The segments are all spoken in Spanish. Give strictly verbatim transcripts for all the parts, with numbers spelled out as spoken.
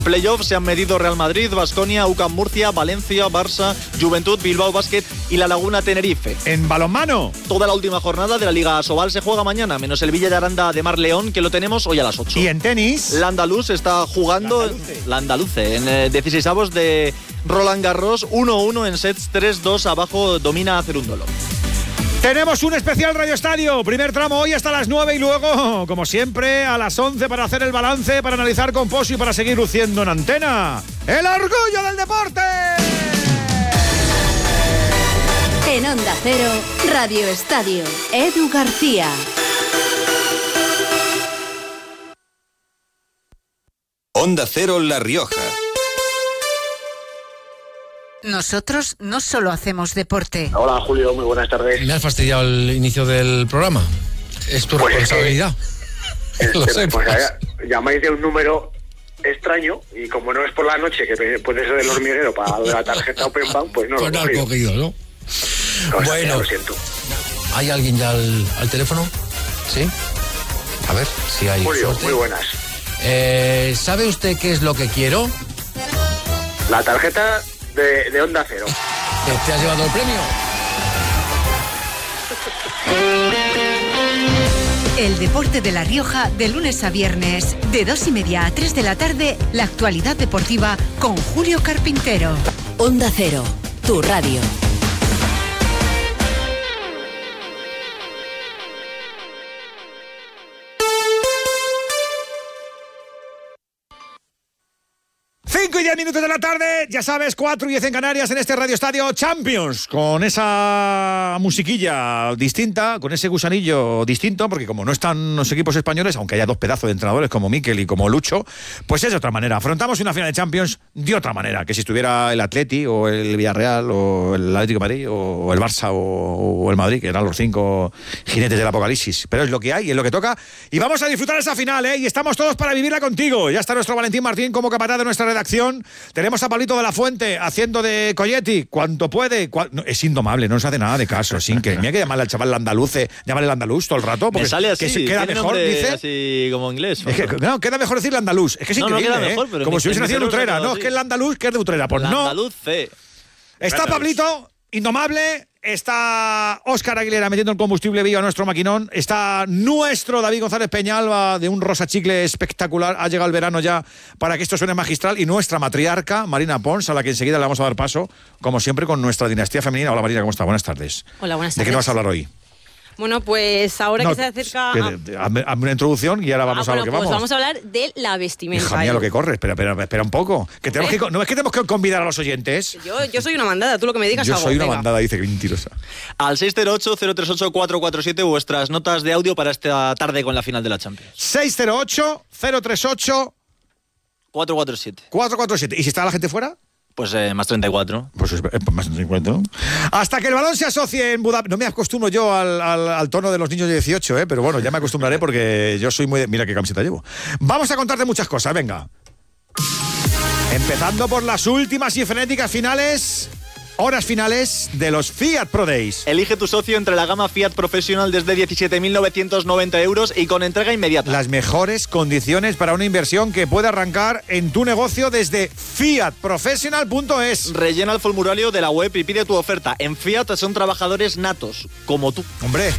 Playoffs se han medido Real Madrid, Baskonia, U C A M Murcia, Valencia, Barça, Juventud, Bilbao Basket y La Laguna Tenerife. En balonmano, toda la última jornada de la Liga Asobal se juega mañana, menos el Villa de Aranda de Mar León, que lo tenemos hoy a las ocho. Y en tenis, la Andaluz está jugando Landaluce. la Andaluce en eh, dieciseisavos de Roland Garros, uno uno en sets, tres dos abajo domina a Cerúndolo. Tenemos un especial Radio Estadio, primer tramo hoy hasta las nueve y luego, como siempre, a las once para hacer el balance, para analizar con Pozo y para seguir luciendo en antena. ¡El orgullo del deporte! En Onda Cero, Radio Estadio, Edu García. Onda Cero La Rioja. Nosotros no solo hacemos deporte. Hola, Julio, muy buenas tardes. Me has fastidiado el inicio del programa. Es tu pues responsabilidad. Es que, Lo sé. Pues allá, llamáis de un número extraño y como no es por la noche, que puede ser del hormiguero para lo de la tarjeta Open Bank, pues no pues lo he cogido. cogido, ¿no? No, bueno, lo siento. ¿Hay alguien ya al, al teléfono? ¿Sí? A ver si hay Julio, suerte. muy buenas. Eh, ¿Sabe usted qué es lo que quiero? La tarjeta de, de Onda Cero. ¿Te has llevado el premio? El deporte de La Rioja, de lunes a viernes, de dos y media a tres de la tarde, la actualidad deportiva con Julio Carpintero. Onda Cero, tu radio. cinco y diez minutos de la tarde, ya sabes, cuatro y diez en Canarias en este Radio Estadio Champions, con esa musiquilla distinta, con ese gusanillo distinto, porque como no están los equipos españoles, aunque haya dos pedazos de entrenadores como Mikel y como Lucho, pues es de otra manera. Afrontamos una final de Champions de otra manera, que si estuviera el Atleti o el Villarreal o el Atlético de Madrid o el Barça o, o el Madrid, que eran los cinco jinetes del apocalipsis. Pero es lo que hay, es lo que toca, y vamos a disfrutar esa final, ¿eh? Y estamos todos para vivirla contigo. Ya está nuestro Valentín Martín como capataz de nuestra redacción. Tenemos a Pablito de la Fuente haciendo de Colletti cuanto puede. Cu- no, es indomable, no nos hace nada de caso. Es increíble. Hay que llamarle al chaval andaluce, llamarle el andaluz todo el rato. Porque me sale así, que queda mejor, dice. Así como inglés. Es que, no, queda mejor decirle andaluz. Es que es no, increíble, no queda mejor, ¿eh? pero Como si hubiese nacido en Utrera. No, así. es que el andaluz, que es de Utrera. Pues el no. andaluz C. Está Pablito, indomable. Está Óscar Aguilera metiendo el combustible vivo a nuestro maquinón. Está nuestro David González Peñalba de un rosa chicle espectacular. Ha llegado el verano ya para que esto suene magistral. Y nuestra matriarca, Marina Pons, a la que enseguida le vamos a dar paso, como siempre, con nuestra dinastía femenina. Hola Marina, ¿cómo está? Buenas tardes. Hola, buenas tardes. ¿De qué nos vas a hablar hoy? Bueno, pues ahora No, que se acerca... que de- de- hazme- hazme una introducción y ahora vamos ah, a bueno, lo que pues vamos. vamos a hablar de la vestimenta. Hija mía, ¿eh? lo que corre. Espera, espera, espera un poco. Que tenemos que, no es que tenemos que convidar a los oyentes. Yo, yo soy una mandada, tú lo que me digas Yo hago. soy una Venga. mandada, dice que mentirosa. Al seis cero ocho, cero tres ocho, cuatro cuatro siete vuestras notas de audio para esta tarde con la final de la Champions. seis cero ocho, cero tres ocho, cuatro cuatro siete. cuatro cuatro siete. ¿Y si está la gente fuera? Pues eh, más treinta y cuatro. Pues es, es más de cincuenta, ¿no? Hasta que el balón se asocie en Budapest. No me acostumbro yo al, al, al tono de los niños de dieciocho, ¿eh? Pero bueno, ya me acostumbraré porque yo soy muy... De... Mira qué camiseta llevo. Vamos a contarte muchas cosas, venga. Empezando por las últimas y frenéticas finales... Horas finales de los Fiat Pro Days. Elige tu socio entre la gama Fiat Professional desde diecisiete mil novecientos noventa euros y con entrega inmediata. Las mejores condiciones para una inversión que puede arrancar en tu negocio desde fiat professional punto es. Rellena el formulario de la web y pide tu oferta. En Fiat son trabajadores natos, como tú. Hombre.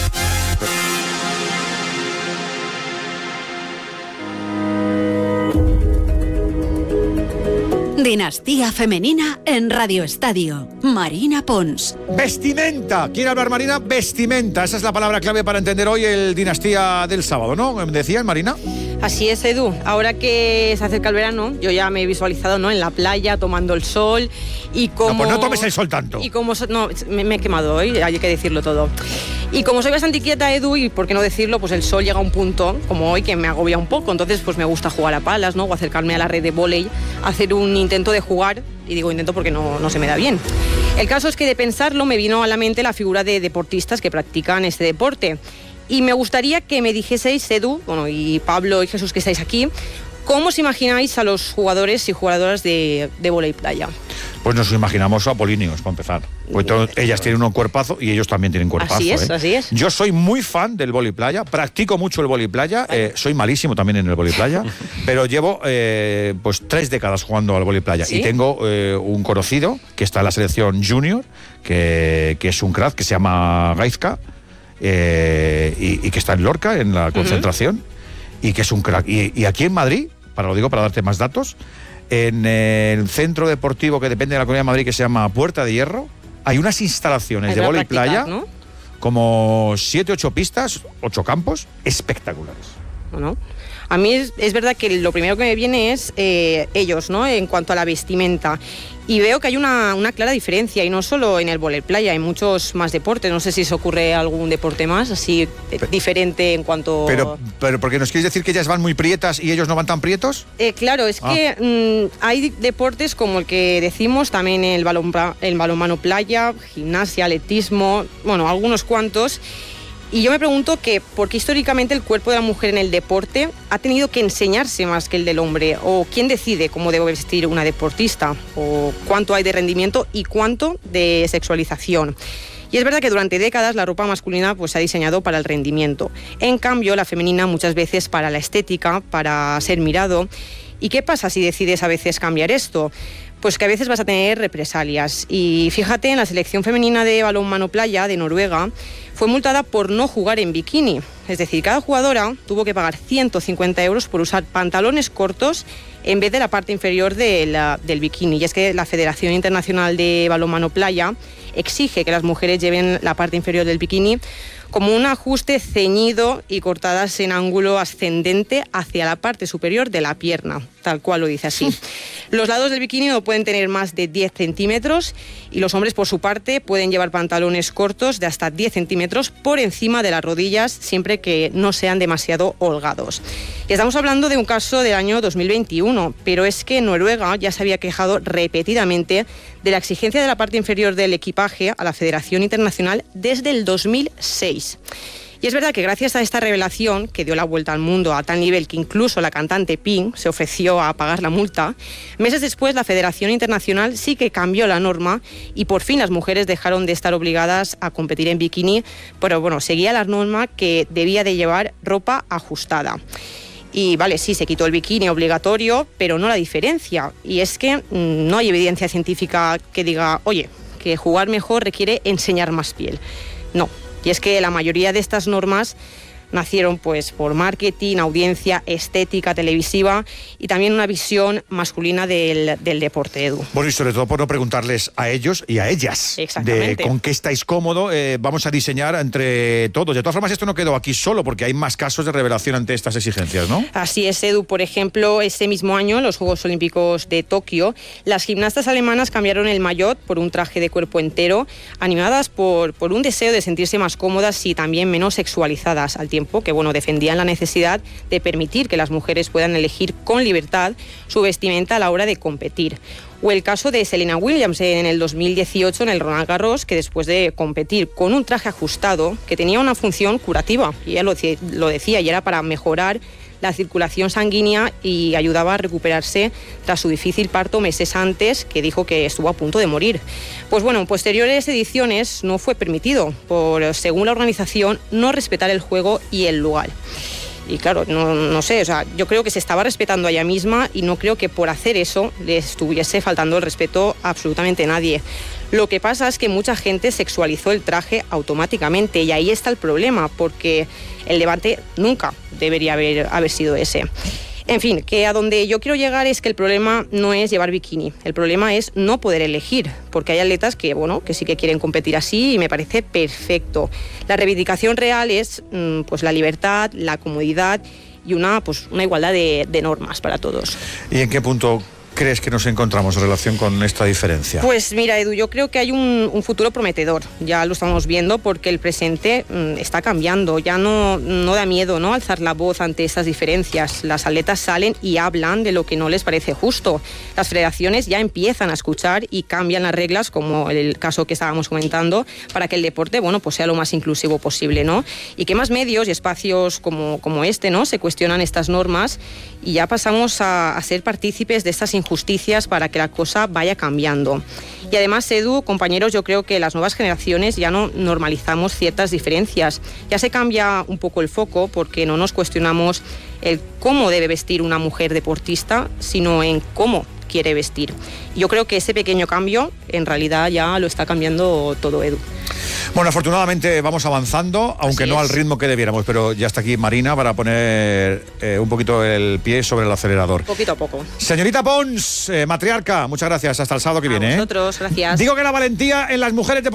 Dinastía femenina en Radio Estadio. Marina Pons. Vestimenta. ¿Quiere hablar Marina? Vestimenta. Esa es la palabra clave para entender hoy el Dinastía del sábado, ¿no? ¿Decías, Marina? Así es, Edu. Ahora que se acerca el verano, yo ya me he visualizado, ¿no?, en la playa, tomando el sol y como... No, pues no tomes el sol tanto. Y como... so- No, me, me he quemado hoy, hay que decirlo todo. Y como soy bastante inquieta, Edu, y por qué no decirlo, pues el sol llega a un punto, como hoy, que me agobia un poco. Entonces, pues me gusta jugar a palas, ¿no?, o acercarme a la red de vóley, hacer un intento de jugar, y digo intento porque no, no se me da bien. El caso es que de pensarlo me vino a la mente la figura de deportistas que practican este deporte. Y me gustaría que me dijeseis, Edu, bueno, y Pablo y Jesús que estáis aquí, ¿cómo os imagináis a los jugadores y jugadoras de, de vóley playa? Pues nos imaginamos apolíneos, para empezar. Pues todo, ellas tienen un cuerpazo y ellos también tienen cuerpazo. Así es, ¿eh? así es. Yo soy muy fan del voliplaya, practico mucho el voliplaya, eh, soy malísimo también en el voliplaya, pero llevo eh, pues tres décadas jugando al voliplaya. ¿Sí? Y tengo eh, un conocido que está en la selección junior, que, que es un crack, que se llama Gaizka, eh, y, y que está en Lorca, en la concentración, uh-huh. y que es un crack. Y, y aquí en Madrid, para lo digo para darte más datos, en el centro deportivo que depende de la Comunidad de Madrid, que se llama Puerta de Hierro, hay unas instalaciones hay de vóley playa, ¿no? Como siete, ocho pistas, ocho campos espectaculares. Bueno, a mí es, es verdad que lo primero que me viene es eh, ellos, ¿no? En cuanto a la vestimenta. Y veo que hay una, una clara diferencia, y no solo en el vóley playa, hay muchos más deportes. No sé si se ocurre algún deporte más, así pero, diferente en cuanto... Pero, pero ¿por qué nos quieres decir que ellas van muy prietas y ellos no van tan prietos? Eh, claro, es ah. que mmm, hay deportes como el que decimos, también el, balón, el balonmano playa, gimnasia, atletismo, bueno, algunos cuantos. Y yo me pregunto que por qué históricamente el cuerpo de la mujer en el deporte ha tenido que enseñarse más que el del hombre, o quién decide cómo debe vestir una deportista, o cuánto hay de rendimiento y cuánto de sexualización. Y es verdad que durante décadas la ropa masculina pues, se ha diseñado para el rendimiento. En cambio, la femenina muchas veces para la estética, para ser mirado. ¿Y qué pasa si decides a veces cambiar esto? Pues que a veces vas a tener represalias. Y fíjate, en la selección femenina de balonmano playa de Noruega fue multada por no jugar en bikini. Es decir, cada jugadora tuvo que pagar ciento cincuenta euros por usar pantalones cortos en vez de la parte inferior de la, del bikini. Y es que la Federación Internacional de Balonmano Playa exige que las mujeres lleven la parte inferior del bikini como un ajuste ceñido y cortadas en ángulo ascendente hacia la parte superior de la pierna, tal cual lo dice así. Los lados del bikini no pueden tener más de diez centímetros y los hombres, por su parte, pueden llevar pantalones cortos de hasta diez centímetros por encima de las rodillas, siempre que no sean demasiado holgados. Y estamos hablando de un caso del año dos mil veintiuno, pero es que Noruega ya se había quejado repetidamente de la exigencia de la parte inferior del equipaje a la Federación Internacional desde el dos mil seis. Y es verdad que gracias a esta revelación, que dio la vuelta al mundo a tal nivel que incluso la cantante Pink se ofreció a pagar la multa, meses después la Federación Internacional sí que cambió la norma y por fin las mujeres dejaron de estar obligadas a competir en bikini, pero bueno, seguía la norma que debía de llevar ropa ajustada. Y vale, sí, se quitó el bikini obligatorio, pero no la diferencia. Y es que mmm, no hay evidencia científica que diga, oye, que jugar mejor requiere enseñar más piel. No. Y es que la mayoría de estas normas nacieron pues por marketing, audiencia, estética televisiva y también una visión masculina del, del deporte, Edu. Bueno, y sobre todo por no preguntarles a ellos y a ellas de con qué estáis cómodo, eh, vamos a diseñar entre todos. De todas formas, esto no quedó aquí solo porque hay más casos de revelación ante estas exigencias, ¿no? Así es, Edu. Por ejemplo, ese mismo año, en los Juegos Olímpicos de Tokio, las gimnastas alemanas cambiaron el maillot por un traje de cuerpo entero, animadas por, por un deseo de sentirse más cómodas y también menos sexualizadas al tiempo que bueno, defendían la necesidad de permitir que las mujeres puedan elegir con libertad su vestimenta a la hora de competir. O el caso de Serena Williams en el dos mil dieciocho en el Roland Garros, que después de competir con un traje ajustado que tenía una función curativa, y ella lo, lo decía, y era para mejorar la circulación sanguínea y ayudaba a recuperarse tras su difícil parto meses antes, que dijo que estuvo a punto de morir. Pues bueno, en posteriores ediciones no fue permitido, por, según la organización, no respetar el juego y el lugar. Y claro, no, no sé, o sea, yo creo que se estaba respetando a ella misma y no creo que por hacer eso le estuviese faltando el respeto a absolutamente nadie. Lo que pasa es que mucha gente sexualizó el traje automáticamente y ahí está el problema, porque el debate nunca debería haber, haber sido ese. En fin, que a donde yo quiero llegar es que el problema no es llevar bikini, el problema es no poder elegir, porque hay atletas que, bueno, que sí que quieren competir así y me parece perfecto. La reivindicación real es pues la libertad, la comodidad y una, pues, una igualdad de, de normas para todos. ¿Y en qué punto crees que nos encontramos en relación con esta diferencia? Pues mira, Edu, yo creo que hay un, un futuro prometedor. Ya lo estamos viendo porque el presente mmm, está cambiando. Ya no, no da miedo, ¿no?, alzar la voz ante estas diferencias. Las atletas salen y hablan de lo que no les parece justo. Las federaciones ya empiezan a escuchar y cambian las reglas, como el caso que estábamos comentando, para que el deporte, bueno, pues sea lo más inclusivo posible, ¿no? Y que más medios y espacios como, como este, ¿no?, se cuestionan estas normas y ya pasamos a, a ser partícipes de estas injusticias injusticias para que la cosa vaya cambiando. Y además, Edu, compañeros, yo creo que las nuevas generaciones ya no normalizamos ciertas diferencias. Ya se cambia un poco el foco porque no nos cuestionamos el cómo debe vestir una mujer deportista, sino en cómo quiere vestir. Yo creo que ese pequeño cambio en realidad ya lo está cambiando todo, Edu. Bueno, afortunadamente vamos avanzando, aunque Así no es. al ritmo que debiéramos, pero ya está aquí Marina para poner eh, un poquito el pie sobre el acelerador. Poquito a poco. Señorita Pons, eh, matriarca, muchas gracias. Hasta el sábado que A viene. ¿eh? vosotros, gracias. Digo que la valentía en las mujeres